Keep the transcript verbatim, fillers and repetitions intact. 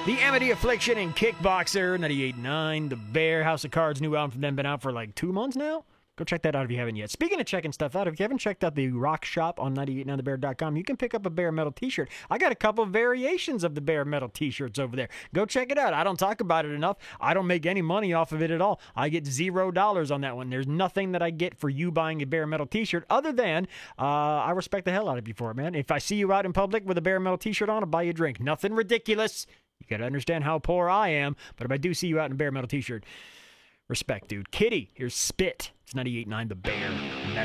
The Amity Affliction and Kickboxer, ninety-eight point nine. The Bear, House of Cards, new album from them, been out for like two months now. Go check that out if you haven't yet. Speaking of checking stuff out, if you haven't checked out the rock shop on ninety-eight nine the bear dot com, you can pick up a Bear Metal t-shirt. I got a couple of variations of the Bear Metal t-shirts over there. Go check it out. I don't talk about it enough. I don't make any money off of it at all. I get zero dollars on that one. There's nothing that I get for you buying a Bear Metal t-shirt other than uh, I respect the hell out of you for it, man. If I see you out in public with a Bear Metal t-shirt on, I'll buy you a drink. Nothing ridiculous. You got to understand how poor I am, but if I do see you out in a Bear Metal t-shirt, respect, dude. Kitty, here's Spit. It's ninety-eight point nine The Bear.